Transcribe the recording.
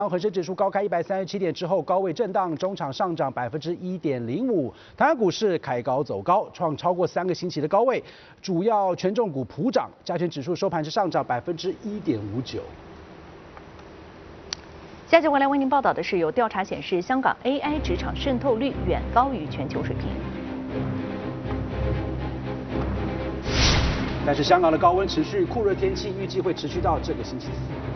恒生指数高开137点之后，高位震荡，中场上涨1.05%。台湾股市开高走高，创超过3个星期的高位，主要权重股普涨，加权指数收盘是上涨1.59%。 下节回来为您报道的是，有调查显示，香港 AI 职场渗透率远高于全球水平。 但是香港的高温持续，酷热天气预计会持续到这个星期4。